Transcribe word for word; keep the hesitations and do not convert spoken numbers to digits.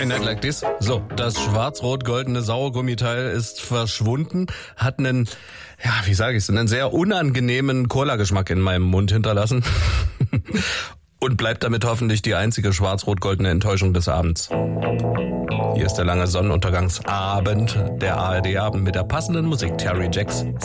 A Night Like This. So, das schwarz-rot-goldene Sauergummiteil ist verschwunden, hat einen, ja, wie sage ich es, einen sehr unangenehmen Cola-Geschmack in meinem Mund hinterlassen und bleibt damit hoffentlich die einzige schwarz-rot-goldene Enttäuschung des Abends. Hier ist der lange Sonnenuntergangsabend, der A R D-Abend mit der passenden Musik Terry Jacks